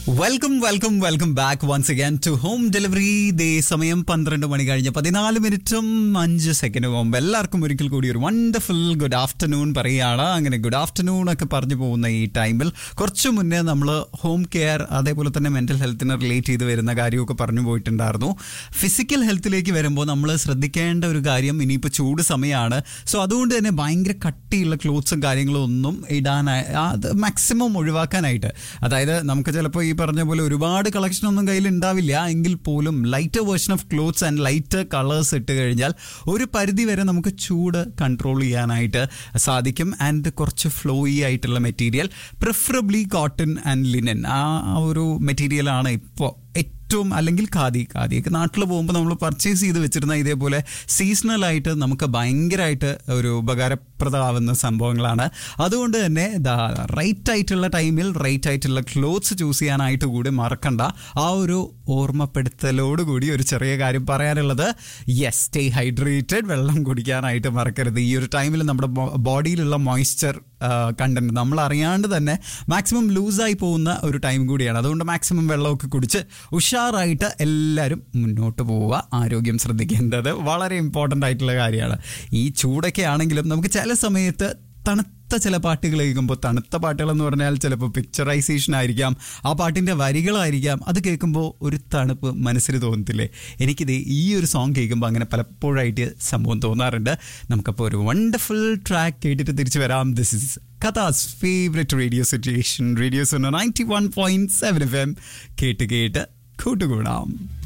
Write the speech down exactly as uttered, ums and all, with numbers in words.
Welcome welcome welcome back once again to home delivery. ദേ സമയം പന്ത്രണ്ട് മണി കഴിഞ്ഞ് പതിനാല് മിനിറ്റും അഞ്ച് സെക്കൻഡ് മുമ്പ് എല്ലാവർക്കും ഒരിക്കൽ കൂടി ഒരു വണ്ടർഫുൾ ഗുഡ് ആഫ്റ്റർനൂൺ പറയുകയാണ്. അങ്ങനെ ഗുഡ് ആഫ്റ്റർനൂൺ ഒക്കെ പറഞ്ഞു പോകുന്ന ഈ ടൈമിൽ കുറച്ച് മുന്നേ നമ്മൾ ഹോം കെയർ അതേപോലെ തന്നെ മെൻ്റൽ ഹെൽത്തിനെ റിലേറ്റ് ചെയ്ത് വരുന്ന കാര്യമൊക്കെ പറഞ്ഞു പോയിട്ടുണ്ടായിരുന്നു. ഫിസിക്കൽ ഹെൽത്തിലേക്ക് വരുമ്പോൾ നമ്മൾ ശ്രദ്ധിക്കേണ്ട ഒരു കാര്യം, ഇനിയിപ്പോൾ ചൂട് സമയമാണ്, സോ അതുകൊണ്ട് തന്നെ ഭയങ്കര കട്ടിയുള്ള ക്ലോത്ത്സും കാര്യങ്ങളും ഒന്നും ഇടാനായി അത് മാക്സിമം ഒഴിവാക്കാനായിട്ട്. അതായത് നമുക്ക് ചിലപ്പോൾ ഈ പറഞ്ഞ പോലെ ഒരുപാട് കളക്ഷൻ ഒന്നും കയ്യിൽ ഉണ്ടാവില്ല എങ്കിൽ പോലും lighter version of clothes and lighter colours ഇട്ട് കഴിഞ്ഞാൽ ഒരു പരിധി വരെ നമുക്ക് ചൂട് കൺട്രോൾ ചെയ്യാനായിട്ട് സാധിക്കും. ആൻഡ് കുറച്ച് ഫ്ലോയി ആയിട്ടുള്ള material, preferably cotton and linen, ആ ഒരു മെറ്റീരിയലാണ് ഇപ്പോൾ ഏറ്റവും, അല്ലെങ്കിൽ ഖാദി. ഖാദിയൊക്കെ നാട്ടിൽ പോകുമ്പോൾ നമ്മൾ പർച്ചേസ് ചെയ്ത് വെച്ചിരുന്ന ഇതേപോലെ സീസണലായിട്ട് നമുക്ക് ഭയങ്കരമായിട്ട് ഒരു ഉപകാരപ്രദമാവുന്ന സംഭവങ്ങളാണ്. അതുകൊണ്ട് തന്നെ ദാ റൈറ്റ് ആയിട്ടുള്ള ടൈമിൽ റൈറ്റ് ആയിട്ടുള്ള ക്ലോത്ത്സ് ചൂസ് ചെയ്യാനായിട്ട് കൂടി മറക്കണ്ട. ആ ഒരു ഓർമ്മപ്പെടുത്തലോടുകൂടി ഒരു ചെറിയ കാര്യം പറയാനുള്ളത്, യെസ്, സ്റ്റേ ഹൈഡ്രേറ്റഡ്, വെള്ളം കുടിക്കാനായിട്ട് മറക്കരുത്. ഈ ഒരു ടൈമിൽ നമ്മുടെ ബോഡിയിലുള്ള മോയ്സ്ചർ കണ്ടന്റ് നമ്മൾ അറിയാണ്ട് തന്നെ മാക്സിമം ലൂസായി പോകുന്ന ഒരു ടൈം കൂടിയാണ്. അതുകൊണ്ട് മാക്സിമം വെള്ളമൊക്കെ കുടിച്ച് ഉഷാറായിട്ട് എല്ലാവരും മുന്നോട്ട് പോവുക. ആരോഗ്യം ശ്രദ്ധിക്കേണ്ടത് വളരെ ഇമ്പോർട്ടൻ്റ് ആയിട്ടുള്ള കാര്യമാണ്. ഈ ചൂടൊക്കെ ആണെങ്കിലും നമുക്ക് ചില സമയത്ത് തണുത്ത ചില പാട്ടുകൾ കേൾക്കുമ്പോൾ, തണുത്ത പാട്ടുകളെന്ന് പറഞ്ഞാൽ ചിലപ്പോൾ പിക്ചറൈസേഷൻ ആയിരിക്കാം, ആ പാട്ടിൻ്റെ വരികളായിരിക്കാം, അത് കേൾക്കുമ്പോൾ ഒരു തണുപ്പ് മനസ്സിൽ തോന്നത്തില്ലേ? എനിക്കിത് ഈ ഒരു സോങ് കേൾക്കുമ്പോൾ അങ്ങനെ പലപ്പോഴായിട്ട് സംഭവം തോന്നാറുണ്ട്. നമുക്കപ്പോൾ ഒരു വണ്ടർഫുൾ ട്രാക്ക് കേട്ടിട്ട് തിരിച്ചു വരാം. This is കഥാസ് favourite radio situation, radio Suno ninety one point seven F M. കേട്ട് കേട്ട് കൂട്ടുകൂടാം.